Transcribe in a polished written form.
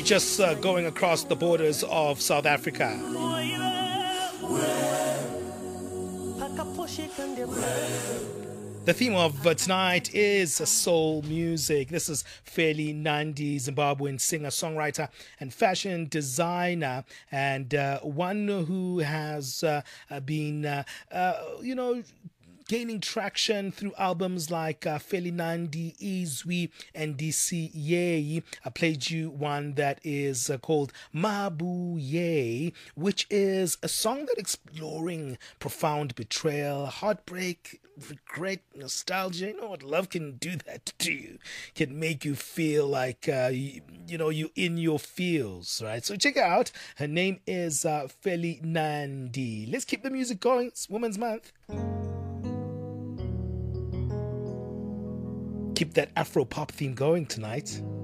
just going across the borders of South Africa. The theme of tonight is soul music. This is Feli Nandi, Zimbabwean singer, songwriter, and fashion designer, and one who has been, gaining traction through albums like Feli Nandi, Izwi, and DC Yei. I played you one that is called Mabuye, which is a song that exploring profound betrayal, heartbreak, regret, nostalgia. You know what? Love can do that to you. Can make you feel like, you in your feels, right? So check it out. Her name is Feli Nandi. Let's keep the music going. It's Women's Month. Keep that Afro pop theme going tonight.